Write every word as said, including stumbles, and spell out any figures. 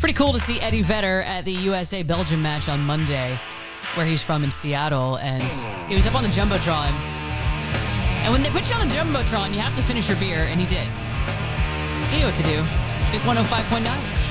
pretty cool to see Eddie Vedder at the U S A-Belgium match on Monday, where he's from in Seattle, and he was up on the Jumbotron. And when they put you on the Jumbotron, you have to finish your beer, and he did. He knew what to do. Big one oh five point nine.